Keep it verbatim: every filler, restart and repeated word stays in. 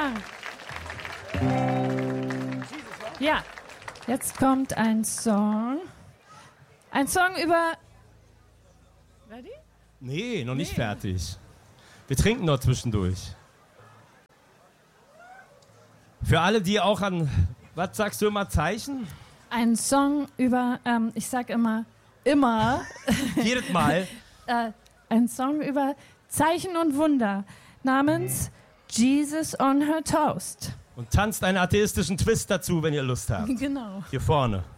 Dank. Ja, jetzt kommt ein Song. Ein Song über... Ready? Nee, noch nicht Nee. fertig. Wir trinken noch zwischendurch. Für alle, die auch an, was sagst du immer, Zeichen? Ein Song über, ähm, ich sag immer, immer, Jedes Mal. äh, ein Song über Zeichen und Wunder namens Jesus on Her Toast. Und tanzt einen atheistischen Twist dazu, wenn ihr Lust habt. Genau. Hier vorne.